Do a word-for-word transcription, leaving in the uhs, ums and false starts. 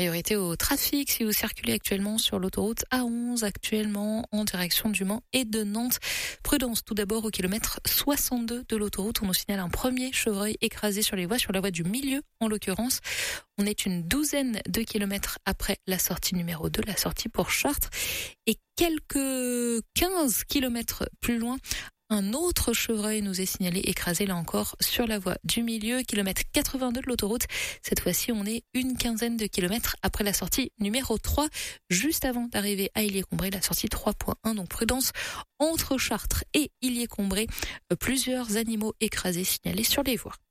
priorité au trafic si vous circulez actuellement sur l'autoroute A onze, actuellement en direction du Mans et de Nantes. Prudence tout d'abord au kilomètre soixante-deux de l'autoroute. On nous signale un premier chevreuil écrasé sur les voies, sur la voie du milieu en l'occurrence. On est une douzaine de kilomètres après la sortie numéro deux, la sortie pour Chartres. Et quelques quinze kilomètres plus loin, un autre chevreuil nous est signalé écrasé là encore sur la voie du milieu, kilomètre quatre-vingt-deux de l'autoroute. Cette fois-ci, on est une quinzaine de kilomètres après la sortie numéro trois, juste avant d'arriver à Illier-Combré, la sortie trois point un. Donc prudence entre Chartres et Illier-Combré, plusieurs animaux écrasés signalés sur les voies.